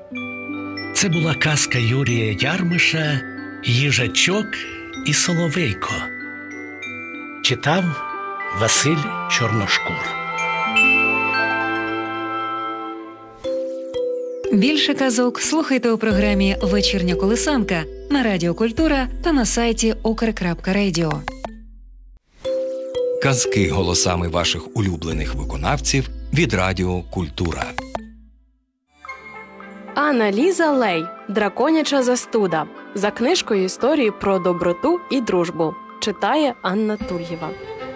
Це була казка Юрія Ярмиша «Їжачок і Соловейко». Читав Василь Чорношкур. Більше казок слухайте у програмі «Вечірня колисанка» на Радіо Культура та на сайті ukr.radio. Казки голосами ваших улюблених виконавців від Радіо Культура. Анна-Ліза Лей «Драконяча застуда» за книжкою історії про доброту і дружбу. Читає Анна Тульєва.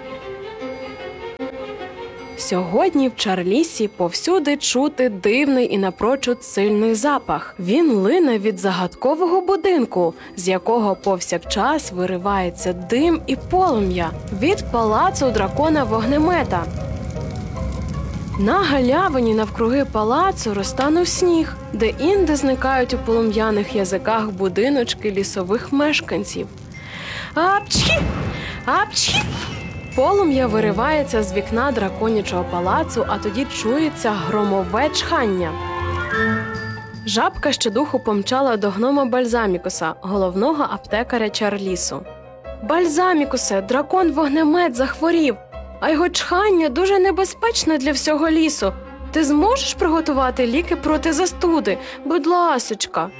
Сьогодні в Чарлісі повсюди чути дивний і напрочуд сильний запах. Він лине від загадкового будинку, з якого повсякчас виривається дим і полум'я від палацу дракона-вогнемета. На галявині навкруги палацу розтанув сніг, де-інде зникають у полум'яних язиках будиночки лісових мешканців. Апчхі! Апчхі! Полум'я виривається з вікна драконячого палацу, а тоді чується громове чхання. Жабка щодуху помчала до гнома Бальзамікуса, головного аптекаря Чарлісу. «Бальзамікусе, дракон-вогнемет захворів, а його чхання дуже небезпечне для всього лісу. Ти зможеш приготувати ліки проти застуди? Будь ласочка!»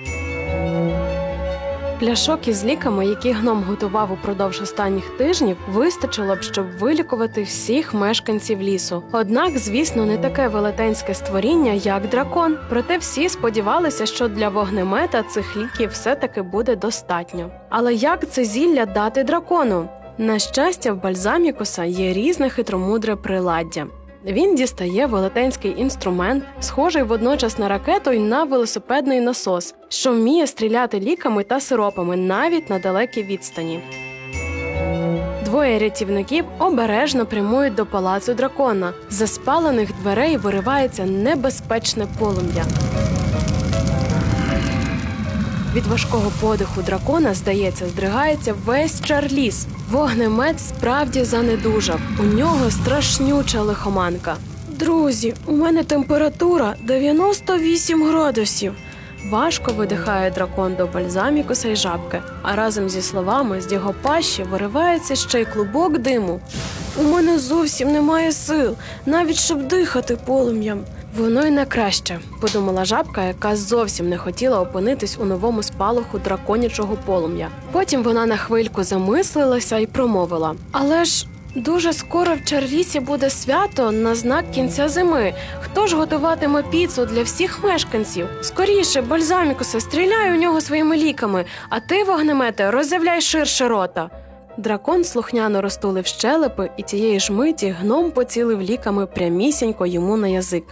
Пляшок із ліками, які гном готував упродовж останніх тижнів, вистачило б, щоб вилікувати всіх мешканців лісу. Однак, звісно, не таке велетенське створіння, як дракон. Проте всі сподівалися, що для вогнемета цих ліків все-таки буде достатньо. Але як це зілля дати дракону? На щастя, в Бальзамікуса є різне хитромудре приладдя. Він дістає велетенський інструмент, схожий водночас на ракету й на велосипедний насос, що вміє стріляти ліками та сиропами навіть на далекій відстані. Двоє рятівників обережно прямують до палацу дракона. З спалених дверей виривається небезпечне полум'я. Від важкого подиху дракона, здається, здригається весь Чарліс. Вогнемет справді занедужав. У нього страшнюча лихоманка. «Друзі, у мене температура 98 градусів!» Важко видихає дракон до Бальзамікуса й жабки, а разом зі словами з його пащі виривається ще й клубок диму. «У мене зовсім немає сил, навіть щоб дихати полум'ям!» «Воно й на краще», – подумала жабка, яка зовсім не хотіла опинитись у новому спалаху драконячого полум'я. Потім вона на хвильку замислилася і промовила: «Але ж дуже скоро в Чарлісі буде свято на знак кінця зими. Хто ж готуватиме піцу для всіх мешканців? Скоріше, Бальзамікусе, стріляй у нього своїми ліками, а ти, вогнемете, роззявляй ширше рота». Дракон слухняно розтулив щелепи, і тієї ж миті гном поцілив ліками прямісінько йому на язик.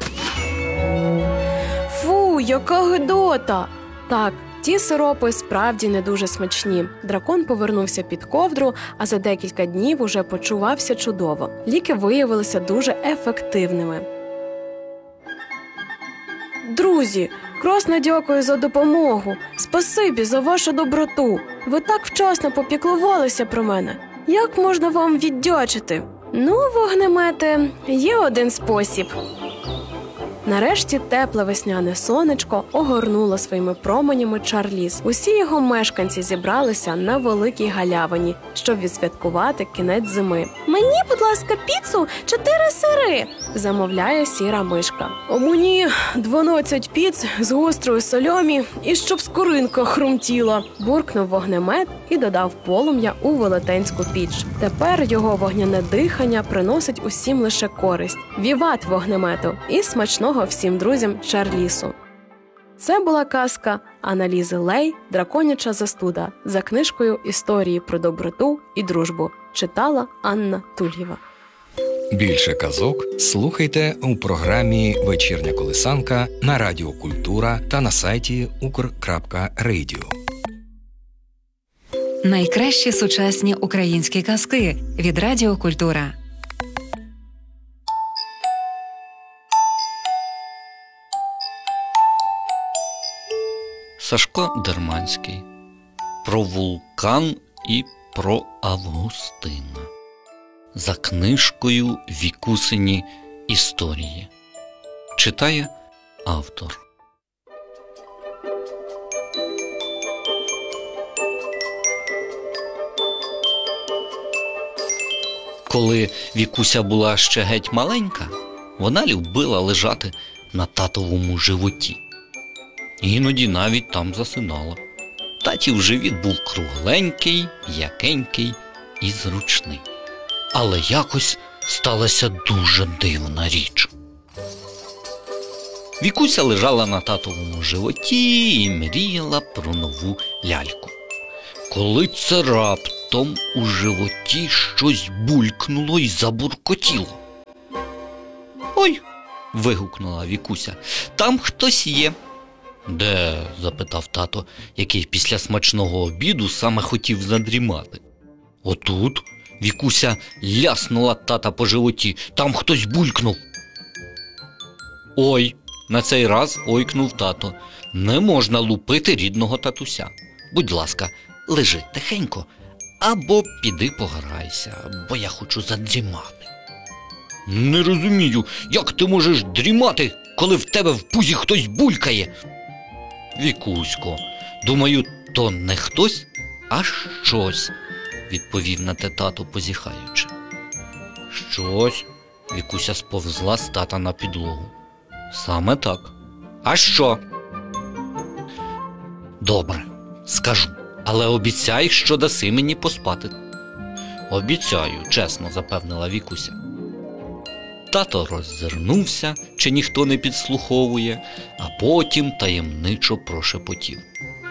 «Фу, яка гидота!» Так, ті сиропи справді не дуже смачні. Дракон повернувся під ковдру, а за декілька днів уже почувався чудово. Ліки виявилися дуже ефективними. «Друзі, красно дякую за допомогу. Спасибі за вашу доброту. Ви так вчасно попіклувалися про мене. Як можна вам віддячити?» «Ну, вогнемете, є один спосіб». Нарешті тепле весняне сонечко огорнуло своїми променями Чарліс. Усі його мешканці зібралися на великій галявині, щоб відсвяткувати кінець зими. «Мені, будь ласка, піцу 4 сири!» – замовляє сіра мишка. «А мені 12 піц з гострою сальомі і щоб скоринка хрумтіла!» – буркнув вогнемет і додав полум'я у велетенську піч. Тепер його вогняне дихання приносить усім лише користь. Віват вогнемету і смачного всім друзям Чарлісу. Це була казка Анна-Лізи Лей «Драконяча застуда» за книжкою історії про доброту і дружбу. Читала Анна Тульєва. Більше казок слухайте у програмі «Вечірня колисанка» на Радіо Культура та на сайті ukr.radio. Найкращі сучасні українські казки від Радіо Культура. Сашко Дерманський. Про вулкан і про Августина. За книжкою «Вікусині історії». Читає автор. Коли Вікуся була ще геть маленька, вона любила лежати на татовому животі. Іноді навіть там засинала. Татів живіт був кругленький, м'якенький і зручний. Але якось сталася дуже дивна річ. Вікуся лежала на татовому животі і мріяла про нову ляльку. Коли це раптом у животі щось булькнуло і забуркотіло. «Ой!» – вигукнула Вікуся. «Там хтось є!» «Де?» – запитав тато, який після смачного обіду саме хотів задрімати. «Отут!» – Вікуся ляснула тата по животі. «Там хтось булькнув!» «Ой!» – на цей раз ойкнув тато. «Не можна лупити рідного татуся. Будь ласка, лежи тихенько, або піди пограйся, бо я хочу задрімати». «Не розумію, як ти можеш дрімати, коли в тебе в пузі хтось булькає?» «Вікусько, думаю, то не хтось, а щось», – відповів на те тато, позіхаючи. «Щось?» – Вікуся сповзла з тата на підлогу. «Саме так. А що?» «Добре, скажу, але обіцяй, що даси мені поспати». «Обіцяю», – чесно запевнила Вікуся. Тато роззирнувся, чи ніхто не підслуховує, а потім таємничо прошепотів.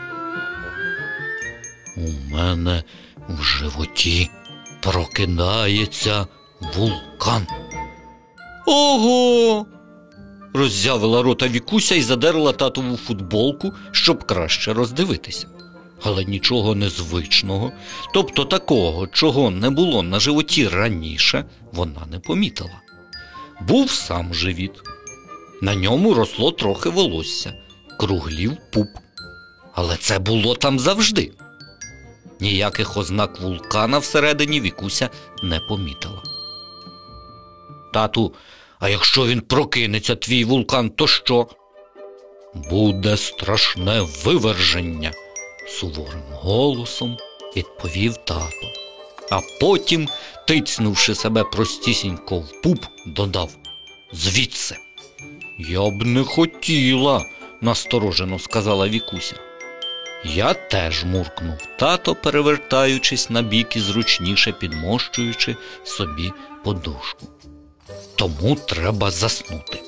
«У мене в животі прокидається вулкан». «Ого!» – роззявила рота Вікуся і задерла татову футболку, щоб краще роздивитися. Але нічого незвичного, тобто такого, чого не було на животі раніше, вона не помітила. Був сам живіт. На ньому росло трохи волосся, круглів пуп. Але це було там завжди. Ніяких ознак вулкана всередині Вікуся не помітила. «Тату, а якщо він прокинеться, твій вулкан, то що?» «Буде страшне виверження», – суворим голосом відповів тато. А потім, тицнувши себе простісінько в пуп, додав: «Звідси». «Я б не хотіла», – насторожено сказала Вікуся. «Я теж», – муркнув тато, перевертаючись на бік і зручніше підмощуючи собі подушку. «Тому треба заснути».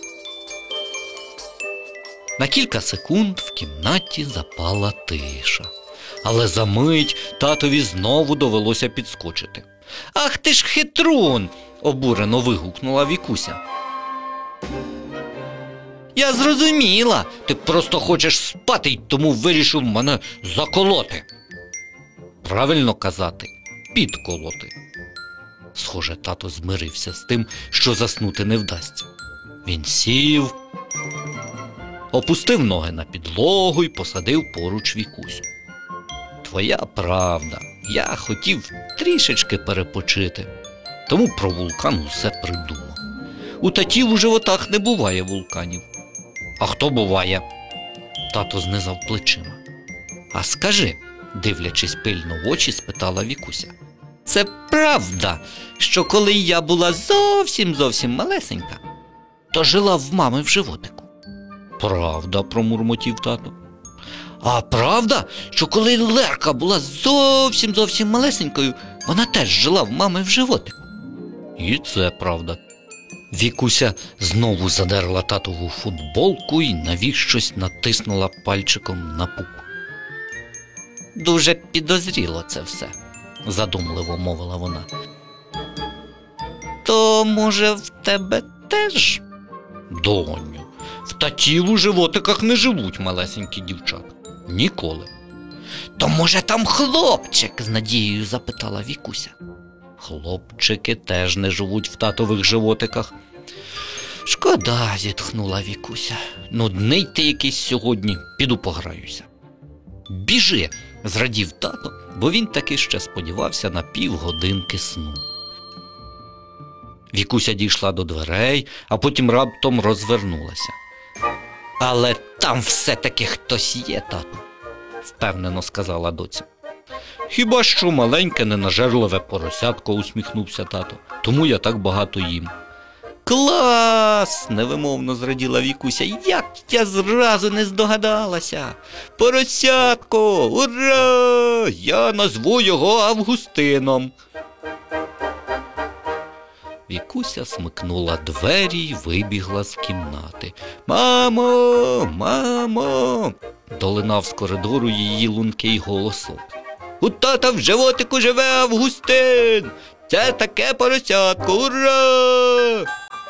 На кілька секунд в кімнаті запала тиша. Але за мить татові знову довелося підскочити. «Ах ти ж хитрун!» – обурено вигукнула Вікуся. «Я зрозуміла, ти просто хочеш спати й тому вирішив мене заколоти». «Правильно казати – підколоти». Схоже, тато змирився з тим, що заснути не вдасться. Він сів, опустив ноги на підлогу і посадив поруч Вікусю. «Твоя правда, я хотів трішечки перепочити, тому про вулкан усе придумав. У татів у животах не буває вулканів». «А хто буває?» Тато знизав плечима. «А скажи», дивлячись пильно в очі, спитала Вікуся, «це правда, що коли я була зовсім малесенька, то жила в мами в животику?» «Правда», промурмотів тато. «А правда, що коли Лерка була зовсім малесенькою, вона теж жила в мами в животику?» «І це правда». Вікуся знову задерла татову футболку і навіщось натиснула пальчиком на пуп. «Дуже підозріло це все», – задумливо мовила вона. «То, може, в тебе теж?» «Доню, в татів у животиках не живуть малесенькі дівчата. Ніколи». «То, може, там хлопчик?» – з надією запитала Вікуся. «Хлопчики теж не живуть в татових животиках». «Шкода», – зітхнула Вікуся. «Нудний ти якийсь сьогодні, піду пограюся». «Біжи», – зрадів тато, бо він таки ще сподівався на півгодинки сну. Вікуся дійшла до дверей, а потім раптом розвернулася. «Але там все-таки хтось є, тату», – впевнено сказала доця. Хіба що маленьке ненажерливе поросятко, усміхнувся тато. Тому я так багато їм. Клас! Невимовно зраділа Вікуся. Як я зразу не здогадалася. Поросятко! Ура! Я назву його Августином. Вікуся смикнула двері й вибігла з кімнати. Мамо! Мамо! Долинав з коридору її лункий голосок. У тата в животику живе Августин! Це таке поросятко! Ура!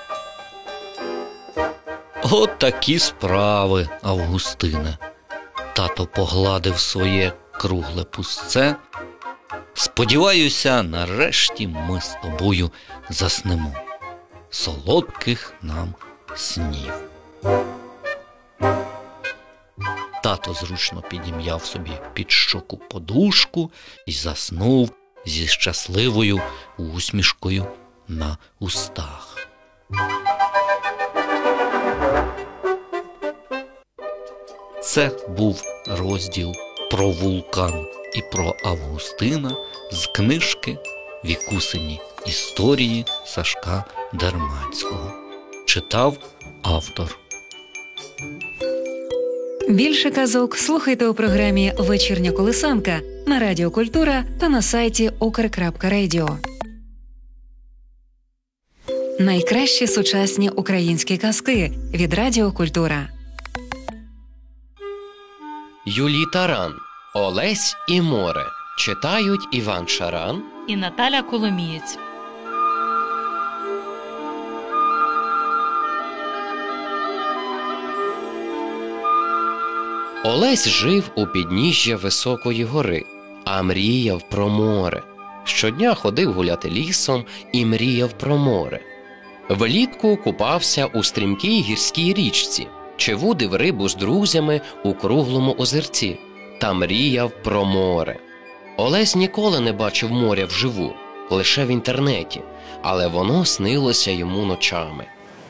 От такі справи, Августине. Тато погладив своє кругле пузце. Сподіваюся, нарешті ми з тобою заснемо. Солодких нам снів. Тато зручно підім'яв собі під щоку подушку і заснув зі щасливою усмішкою на устах. Це був розділ про вулкан і про Августина з книжки «Вікусині історії» Сашка Дерманського. Читав автор. Більше казок слухайте у програмі «Вечірня колисанка» на Радіо Культура та на сайті ukr.radio. Найкращі сучасні українські казки від Радіо Культура. Юлій Таран. Олесь і море. Читають Іван Шаран і Наталя Коломієць. Олесь жив у підніжжя високої гори, а мріяв про море. Щодня ходив гуляти лісом і мріяв про море. Влітку купався у стрімкій гірській річці, чи вудив рибу з друзями у круглому озерці та мріяв про море. Олесь ніколи не бачив моря вживу, лише в інтернеті, але воно снилося йому ночами.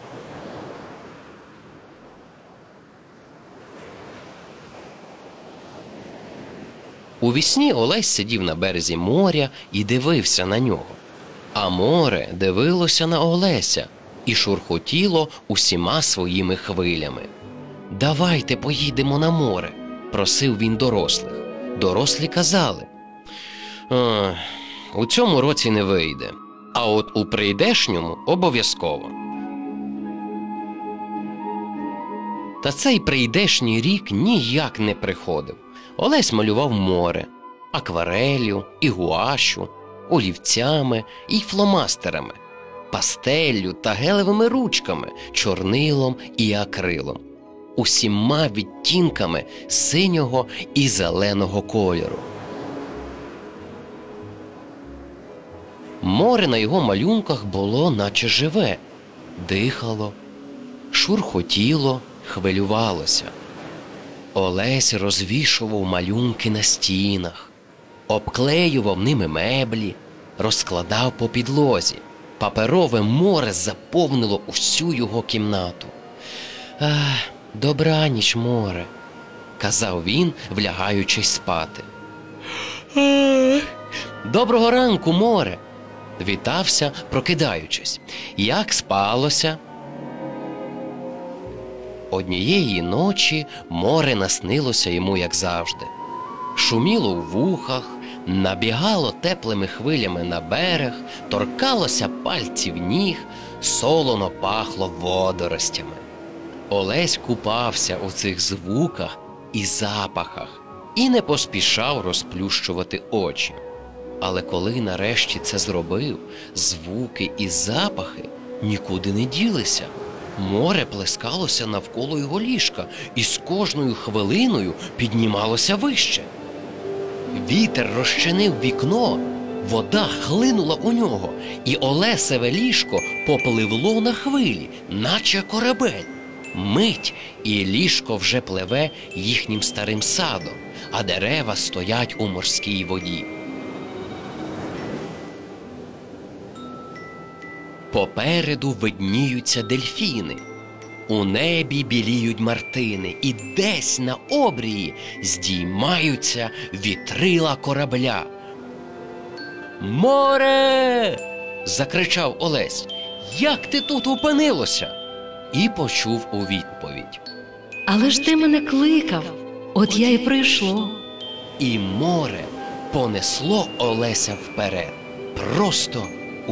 Увісні Олесь сидів на березі моря і дивився на нього. А море дивилося на Олеся і шурхотіло усіма своїми хвилями. «Давайте поїдемо на море», – просив він дорослих. Дорослі казали: «У цьому році не вийде, а от у прийдешньому обов'язково». Та цей прийдешній рік ніяк не приходив. Олесь малював море аквареллю і гуашю, олівцями і фломастерами, пастеллю та гелевими ручками, чорнилом і акрилом, усіма відтінками синього і зеленого кольору. Море на його малюнках було наче живе, дихало, шурхотіло, хвилювалося. Олесь розвішував малюнки на стінах, обклеював ними меблі, розкладав по підлозі. Паперове море заповнило усю його кімнату. «Добраніч, море», – казав він, влягаючись спати. «Доброго ранку, море», – вітався, прокидаючись. «Як спалося?» Однієї ночі море наснилося йому, як завжди. Шуміло у вухах, набігало теплими хвилями на берег, торкалося пальців ніг, солоно пахло водоростями. Олесь купався у цих звуках і запахах і не поспішав розплющувати очі. Але коли нарешті це зробив, звуки і запахи нікуди не ділися. Море плескалося навколо його ліжка і з кожною хвилиною піднімалося вище. Вітер розчинив вікно, вода хлинула у нього, і Олесеве ліжко попливло на хвилі, наче корабель. Мить, і ліжко вже пливе їхнім старим садом, а дерева стоять у морській воді. Попереду видніються дельфіни, у небі біліють мартини, і десь на обрії здіймаються вітрила корабля, Море! Закричав Олесь. Як ти тут опинилося? І почув у відповідь. Але ж ти мене кликав, от я й прийшло. І море понесло Олеся вперед, просто